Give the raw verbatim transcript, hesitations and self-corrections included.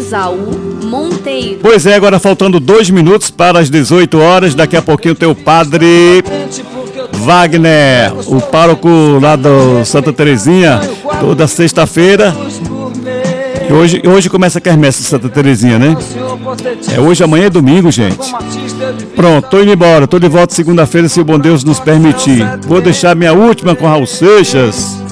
Isaú Monteiro. Pois é, agora faltando dois minutos para as dezoito horas. Daqui a pouquinho tem o padre Wagner, o pároco lá do Santa Terezinha, toda sexta-feira. E hoje, hoje começa a quermesse de Santa Terezinha, né? É hoje, amanhã é domingo, gente. Pronto, tô indo embora. Tô de volta segunda-feira, se o bom Deus nos permitir. Vou deixar minha última com Raul Seixas.